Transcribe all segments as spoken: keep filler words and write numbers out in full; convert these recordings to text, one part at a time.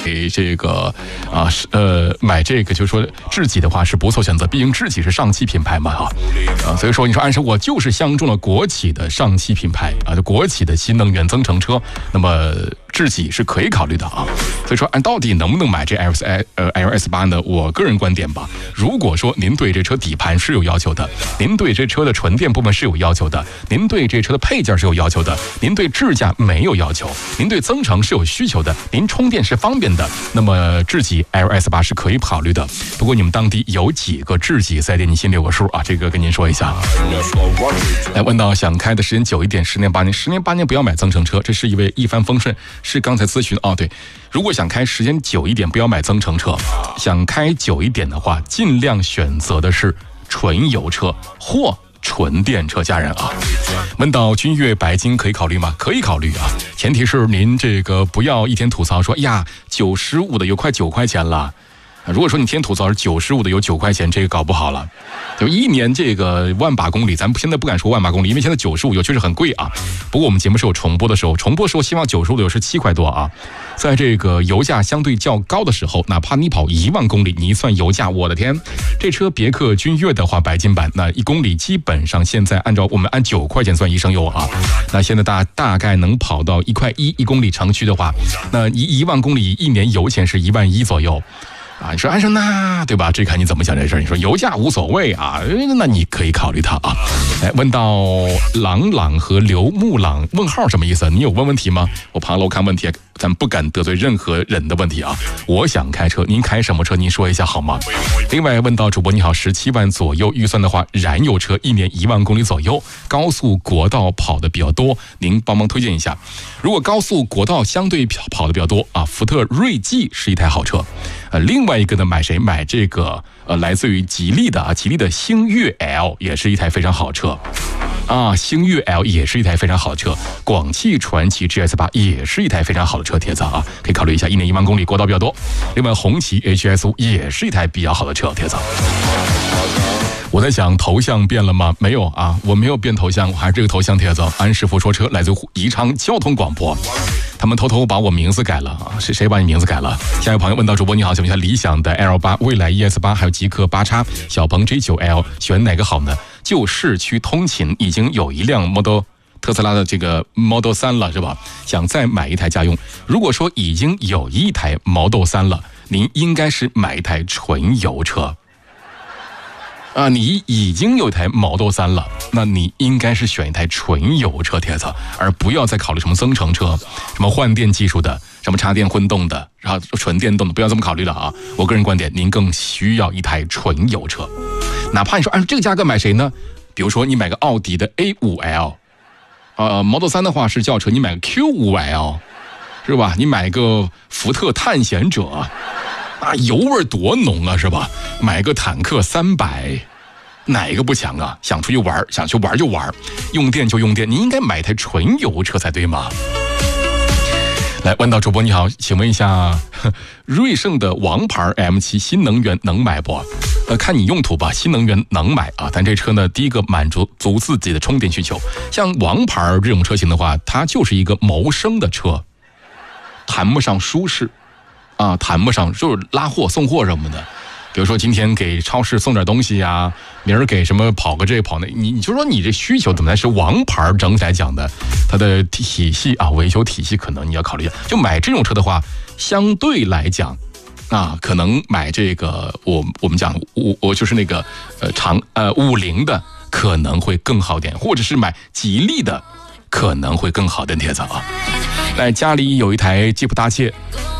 给这个啊呃买这个，就是说智己的话是不错选择，毕竟智己是上汽品牌嘛啊啊，所以说你说安生我就是相中了国企的上汽品牌啊，就国企的新能源增程车，那么智己是可以考虑的啊。所以说按到底能不能买这 L S 呃 L S 八呢？我个人观点吧，如果说您对这车底盘是有要求的，您对这车的纯电部分是有要求的，您对这车的配件是有要求的，您对智驾没有要求，您对增程是有需求的，您充电是方便的，那么智己 L S 八是可以考虑的。不过你们当地有几个智己四 S 店，你心里有个数啊，这个跟您说一下。来问到想开的时间久一点，十年八年，十年八年不要买增程车，这是一位一帆风顺，是刚才咨询哦，对，如果想开时间久一点，不要买增程车，想开久一点的话，尽量选择的是纯油车或纯电车，家人啊。问到君越白金可以考虑吗？可以考虑啊，前提是您这个不要一天吐槽说，哎呀，九十五的油快九块钱了。如果说你天吐槽是九十五的有九块钱，这个搞不好了，就一年这个万把公里，咱现在不敢说万把公里，因为现在九十五油确实很贵啊。不过我们节目是有重播的时候，重播的时候希望九十五的油是七块多啊。在这个油价相对较高的时候，哪怕你跑一万公里，你一算油价，我的天，这车别克君越的话，白金版那一公里基本上现在按照我们按九块钱算一升油啊，那现在大大概能跑到一块一一公里城区的话，那一一万公里一年油钱是一万一左右。啊，你说安生那对吧？这看你怎么想这事儿。你说油价无所谓啊，那你可以考虑它啊。哎，问到朗朗和刘木朗问号什么意思？你有问问题吗？我爬楼看问题，咱不敢得罪任何人的问题啊。我想开车，您开什么车？您说一下好吗？另外问到主播你好，十七万左右预算的话，燃油车一年一万公里左右，高速国道跑的比较多，您帮忙推荐一下。如果高速国道相对跑的比较多啊，福特锐际是一台好车。呃，另外一个呢，买谁？买这个呃，来自于吉利的啊，吉利的星越 L 也是一台非常好车啊，星越 L 也是一台非常好的车。广汽传祺 G S 八 也是一台非常好的车，铁子啊，可以考虑一下，一年一万公里，国道比较多。另外，红旗 H S 五 也是一台比较好的车，铁子。我在想头像变了吗？没有啊，我没有变头像，我还是这个头像，铁子。安师傅说车来自宜昌交通广播。他们偷偷把我名字改了啊！谁谁把你名字改了？下一位朋友问到主播你好，请问一下理想的 L 八、蔚来 E S 八还有极氪八叉、小鹏 G 九 L 选哪个好呢？就市区通勤已经有一辆 Model 特斯拉的这个 Model 三了是吧？想再买一台家用。如果说已经有一台 Model 三了，您应该是买一台纯油车。啊，你已经有一台 Model 三了，那你应该是选一台纯油车，铁子，而不要再考虑什么增程车、什么换电技术的、什么插电混动的，然后纯电动的，不要这么考虑了啊！我个人观点，您更需要一台纯油车。哪怕你说按这个价格买谁呢？比如说你买个奥迪的 A 五 L， 呃 ，Model 三的话是轿车，你买个 Q 五 L， 是吧？你买个福特探险者。啊，油味多浓啊，是吧？买个坦克三百，哪个不强啊？想出去玩，想去玩就玩，用电就用电，你应该买台纯油车才对嘛？来，问到主播你好，请问一下，瑞盛的王牌 M 七 新能源能买不？呃，看你用途吧，新能源能买啊，但这车呢，第一个满足足自己的充电需求，像王牌这种车型的话，它就是一个谋生的车，谈不上舒适。啊，谈不上，就是拉货送货什么的，比如说今天给超市送点东西呀、啊，明儿给什么跑个这跑那，你你就说你这需求怎么来是王牌整体来讲的，它的体系啊，维修体系可能你要考虑一下。就买这种车的话，相对来讲，啊，可能买这个我我们讲五我就是那个呃长呃五菱的可能会更好点，或者是买吉利的可能会更好点，铁子啊。在家里有一台吉普大切。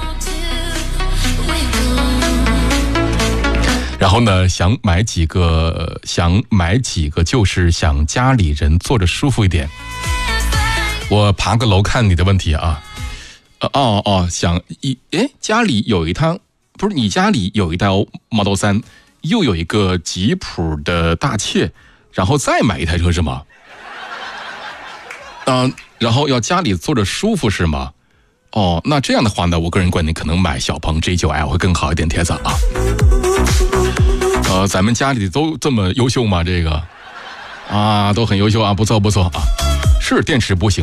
然后呢，想买几个，想买几个，就是想家里人坐着舒服一点。我爬个楼看你的问题啊，呃、哦哦，想一，哎，家里有一趟，不是你家里有一台 Model 三，又有一个吉普的大切，然后再买一台车是吗？嗯、呃，然后要家里坐着舒服是吗？哦，那这样的话呢，我个人观点可能买小鹏 G 九 L 会更好一点，铁子啊。呃，咱们家里都这么优秀吗？这个啊，都很优秀啊，不错不错啊，是电池不行。